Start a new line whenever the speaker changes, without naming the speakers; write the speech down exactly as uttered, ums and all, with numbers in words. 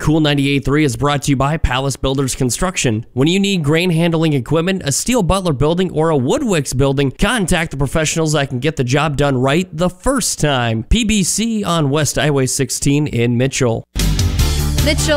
Cool ninety-eight point three is brought to you by Palace Builders Construction. When you need grain handling equipment, a Steel Butler building, or a Woodwicks building, contact the professionals that can get the job done right the first time. P B C on West Highway sixteen in Mitchell.
Mitchell.